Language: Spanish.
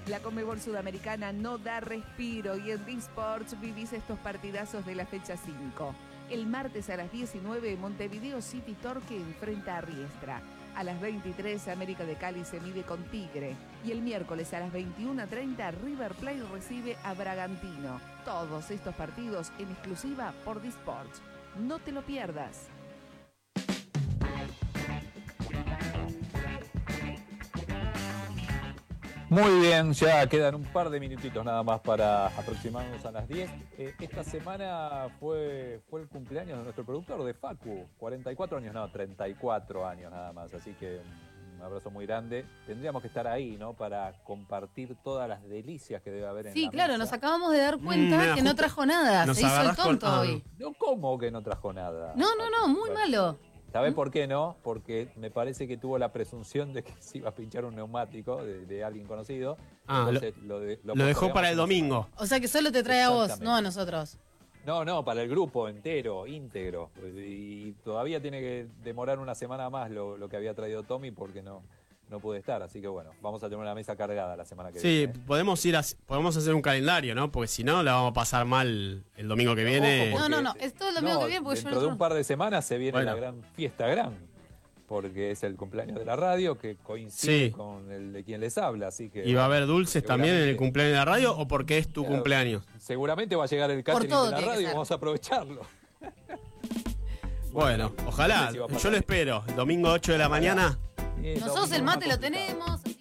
La Conmebol Sudamericana no da respiro y en D-Sports vivís estos partidazos de la fecha 5. El martes a las 19, Montevideo City Torque enfrenta a Riestra. A las 23, América de Cali se mide con Tigre. Y el miércoles a las 21:30, River Plate recibe a Bragantino. Todos estos partidos en exclusiva por D-Sports. No te lo pierdas. Muy bien, ya quedan un par de minutitos nada más para aproximarnos a las 10. Esta semana fue el cumpleaños de nuestro productor, de Facu. 44 años, no, 34 años nada más. Así que un abrazo muy grande. Tendríamos que estar ahí, ¿no? Para compartir todas las delicias que debe haber en la Sí, claro, mesa. nos acabamos de dar cuenta que no trajo nada. Se hizo el tonto hoy. No, ¿cómo que no trajo nada? No, muy malo. ¿Sabés por qué no? Porque me parece que tuvo la presunción de que se iba a pinchar un neumático de alguien conocido. Entonces, lo dejó para el domingo. O sea que solo te trae a vos, no a nosotros. No, para el grupo entero, íntegro. Y todavía tiene que demorar una semana más lo que había traído Tommy porque no pude estar. Así que bueno, vamos a tener una mesa cargada la semana que viene. Sí, podemos hacer un calendario, ¿no? Porque si no, la vamos a pasar mal el domingo que viene. No, es todo el domingo que viene. Porque dentro de un par de semanas se viene la gran fiesta porque es el cumpleaños de la radio que coincide con el de quien les habla. Así que, ¿y va a haber dulces también en el cumpleaños de la radio o porque es tu cumpleaños? Seguramente va a llegar el catering de la radio y vamos a aprovecharlo. Bueno, ojalá. Yo lo espero. El domingo 8 de la mañana. Nosotros el mate lo tenemos.